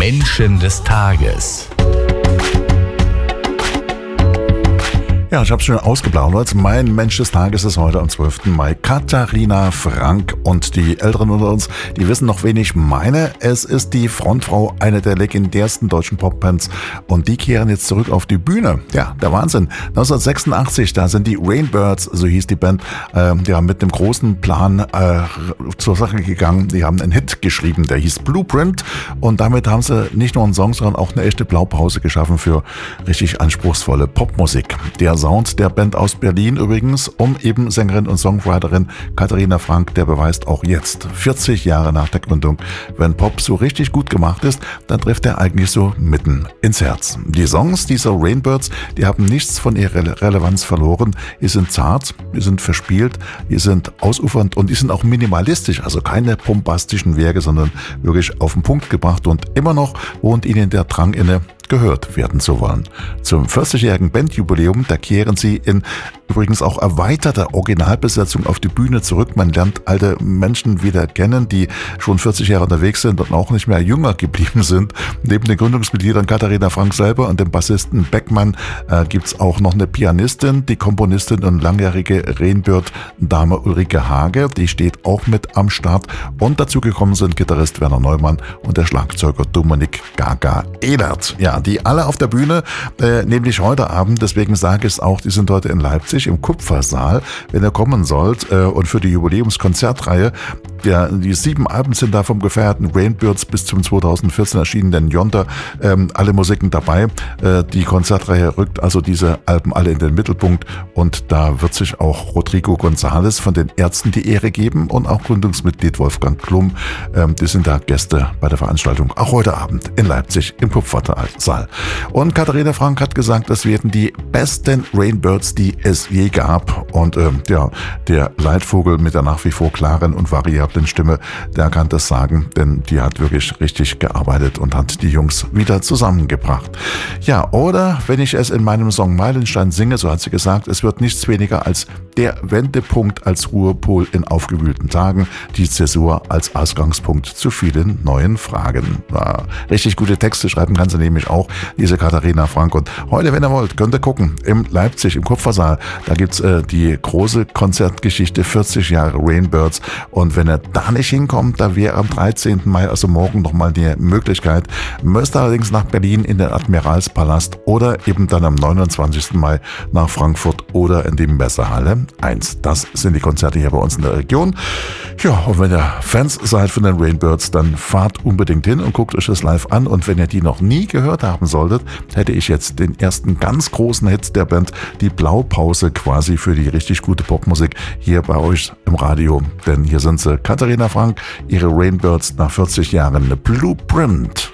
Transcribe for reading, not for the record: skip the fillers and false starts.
Menschen des Tages. Ja, ich habe es schon ausgeplaudert. Mein Mensch des Tages ist heute am 12. Mai Katharina Frank. Und die Älteren unter uns, die wissen noch, wen ich meine. Es ist die Frontfrau einer der legendärsten deutschen Popbands. Und die kehren jetzt zurück auf die Bühne. Ja, der Wahnsinn. 1986, da sind die Rainbirds, so hieß die Band, die haben mit einem großen Plan zur Sache gegangen. Die haben einen Hit geschrieben, der hieß Blueprint. Und damit haben sie nicht nur einen Song, sondern auch eine echte Blaupause geschaffen für richtig anspruchsvolle Popmusik. Der Sound der Band aus Berlin übrigens, eben Sängerin und Songwriterin Katharina Frank, der beweist auch jetzt, 40 Jahre nach der Gründung, wenn Pop so richtig gut gemacht ist, dann trifft er eigentlich so mitten ins Herz. Die Songs dieser Rainbirds, die haben nichts von ihrer Relevanz verloren. Die sind zart, die sind verspielt, die sind ausufernd und die sind auch minimalistisch, also keine bombastischen Werke, sondern wirklich auf den Punkt gebracht, und immer noch wohnt ihnen der Drang inne, gehört werden zu wollen. Zum 40-jährigen Bandjubiläum, da kehren sie in übrigens auch erweiterter Originalbesetzung auf die Bühne zurück. Man lernt alte Menschen wieder kennen, die schon 40 Jahre unterwegs sind und auch nicht mehr jünger geblieben sind. Neben den Gründungsmitgliedern Katharina Frank selber und dem Bassisten Beckmann gibt's auch noch eine Pianistin, die Komponistin und langjährige Rainbird-Dame Ulrike Hage, die steht auch mit am Start. Und dazu gekommen sind Gitarrist Werner Neumann und der Schlagzeuger Dominik Gaga Ehlert. Ja, die alle auf der Bühne, nämlich heute Abend, deswegen sage ich es auch, die sind heute in Leipzig im Kupfersaal, wenn ihr kommen sollt, und für die Jubiläumskonzertreihe, die 7 Alben sind da vom gefeierten Rainbirds bis zum 2014 erschienenen Yonder, alle Musiken dabei. Die Konzertreihe rückt also diese Alben alle in den Mittelpunkt, und da wird sich auch Rodrigo González von den Ärzten die Ehre geben und auch Gründungsmitglied Wolfgang Klum. Die sind da Gäste bei der Veranstaltung, auch heute Abend in Leipzig im Kupfersaal. Und Katharina Frank hat gesagt, das werden die besten Rainbirds, die es je gab. Und der Leitvogel mit der nach wie vor klaren und variablen Stimme, der kann das sagen, denn die hat wirklich richtig gearbeitet und hat die Jungs wieder zusammengebracht. Ja, oder wenn ich es in meinem Song Meilenstein singe, so hat sie gesagt, es wird nichts weniger als der Wendepunkt als Ruhepol in aufgewühlten Tagen, die Zäsur als Ausgangspunkt zu vielen neuen Fragen. Ja, richtig gute Texte schreiben kann sie nämlich auch, diese Katharina Frank. Und heute, wenn ihr wollt, könnt ihr gucken, in Leipzig im Kupfersaal, da gibt's die große Konzertgeschichte 40 Jahre Rainbirds. Und wenn ihr da nicht hinkommt, da wäre am 13. Mai, also morgen, nochmal die Möglichkeit. Müsst allerdings nach Berlin in den Admiralspalast oder eben dann am 29. Mai nach Frankfurt oder in die Messehalle 1. Das sind die Konzerte hier bei uns in der Region. Ja, und wenn ihr Fans seid von den Rainbirds, dann fahrt unbedingt hin und guckt euch das live an. Und wenn ihr die noch nie gehört haben solltet, hätte ich jetzt den ersten ganz großen Hit der Band, die Blaupause quasi für die richtig gute Popmusik hier bei euch im Radio. Denn hier sind sie, Katharina Frank, ihre Rainbirds nach 40 Jahren, Blueprint.